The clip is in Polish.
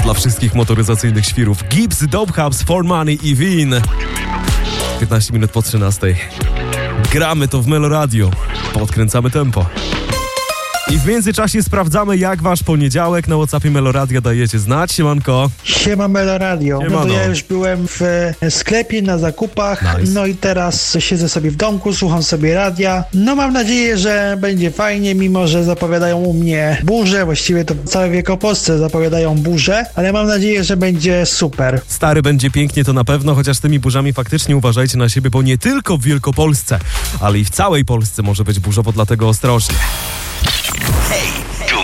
Dla wszystkich motoryzacyjnych świrów Gibbs, Dope Hubs, For Money i Win. 15 minut po 13. Gramy to w Melo Radio. Podkręcamy tempo. I w międzyczasie sprawdzamy, jak wasz poniedziałek. Na WhatsAppie Melo Radio dajecie znać. Siemanko. Siema Melo Radio. No to ja już byłem w sklepie na zakupach, Nice. No i teraz siedzę sobie w domku, słucham sobie radia. No mam nadzieję, że będzie fajnie, mimo że zapowiadają u mnie burze, właściwie to w całej Wielkopolsce zapowiadają burze, ale mam nadzieję, że będzie super. Stary, będzie pięknie to na pewno, chociaż tymi burzami faktycznie uważajcie na siebie, bo nie tylko w Wielkopolsce, ale i w całej Polsce może być burzowo, dlatego ostrożnie. Hej!